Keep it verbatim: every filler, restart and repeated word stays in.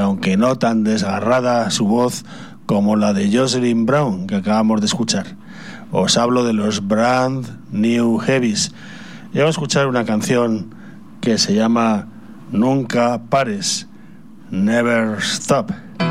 aunque no tan desgarrada su voz como la de Jocelyn Brown, que acabamos de escuchar. Os hablo de los Brand New Heavies. Y vamos a escuchar una canción que se llama Nunca Pares, Never Stop.